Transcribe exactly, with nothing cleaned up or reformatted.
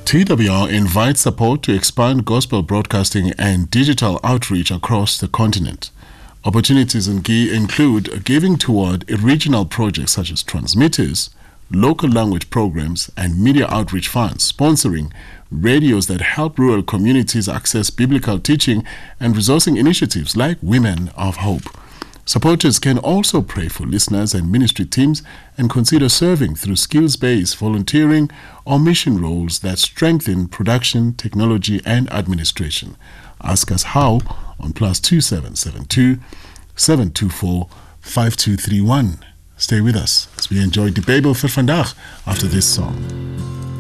T W R invites support to expand gospel broadcasting and digital outreach across the continent. Opportunities in G include giving toward regional projects such as transmitters, local language programs, and media outreach funds, sponsoring radios that help rural communities access biblical teaching, and resourcing initiatives like Women of Hope. Supporters can also pray for listeners and ministry teams and consider serving through skills-based volunteering or mission roles that strengthen production, technology, and administration. Ask us how on plus two seven seven two, seven two four, five two three one. Stay with us as we enjoy Die Bijbel vir vandag after this song.